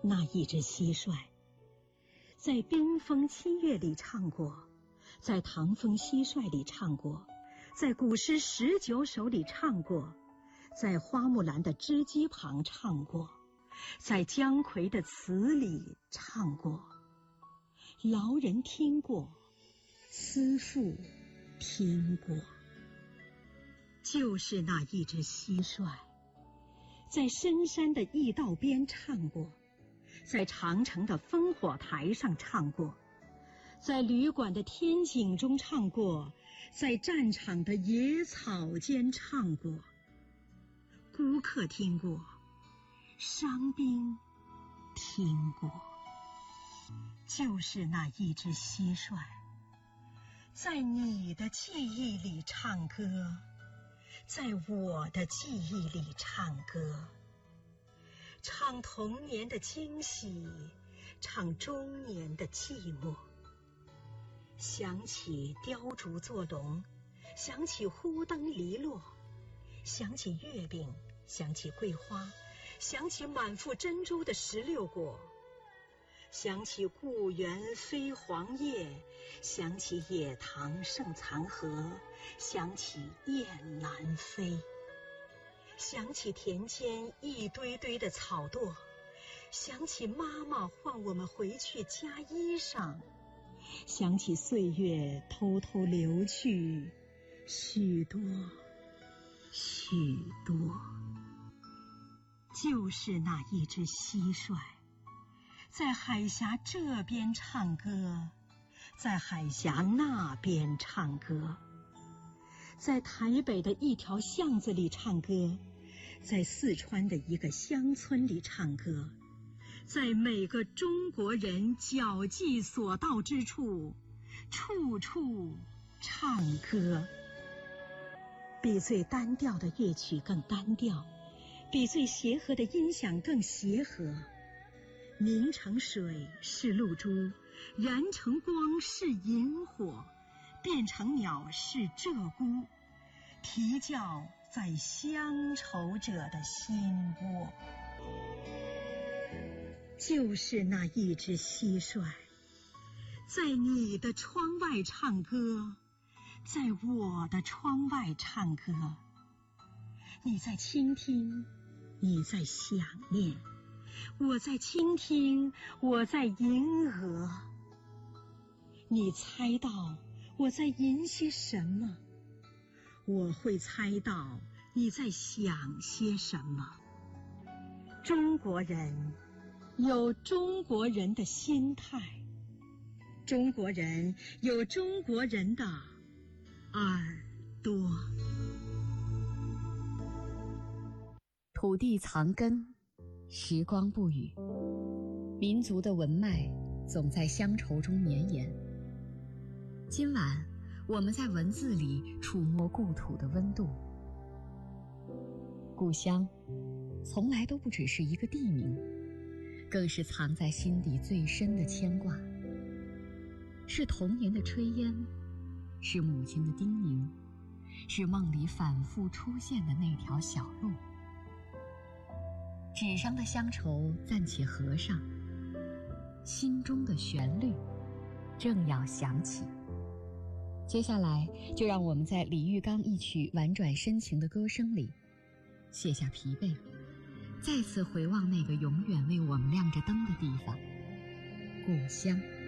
那一只蟋蟀，在冰封7月里唱过，在唐风蟋蟀里唱过，在古诗19首里唱过，在花木兰的织机旁唱过，在姜夔的词里唱过。劳人听过，思妇听过。就是那一只蟋蟀，在深山的驿道边唱过，在长城的烽火台上唱过，在旅馆的天井中唱过，在战场的野草间唱过。孤客听过，伤兵听过。就是那一只蟋蟀，在你的记忆里唱歌，在我的记忆里唱歌，唱童年的惊喜，唱中年的寂寞。想起雕竹做龙，想起忽灯篱落，想起月饼，想起桂花，想起满腹珍珠的16果，想起故园飞黄叶，想起野塘盛残荷，想起雁南飞，想起田间一堆堆的草垛，想起妈妈唤我们回去加衣裳，想起岁月偷偷流去许多许多。就是那一只蟋蟀，在海峡这边唱歌，在海峡那边唱歌，在台北的一条巷子里唱歌，在四川的一个乡村里唱歌，在每个中国人脚迹所到之处，处处唱歌。比最单调的乐曲更单调，比最协和的音响更协和。凝成水是露珠，燃成光是萤火，变成鸟是鹧鸪，啼叫在乡愁者的心窝。就是那一只蟋蟀，在你的窗外唱歌，在我的窗外唱歌。你在倾听，你在想念，我在倾听，我在迎合。你猜到我在吟些什么，我会猜到你在想些什么。中国人有中国人的心态，中国人有中国人的耳朵。 土地藏根，时光不语，民族的文脉总在乡愁中绵延。今晚我们在文字里触摸故土的温度。故乡从来都不只是一个地名，更是藏在心底最深的牵挂，是童年的炊烟，是母亲的叮咛，是梦里反复出现的那条小路。纸上的乡愁暂且合上，心中的旋律正要响起。接下来就让我们在李玉刚一曲婉转深情的歌声里卸下疲惫，再次回望那个永远为我们亮着灯的地方，故乡。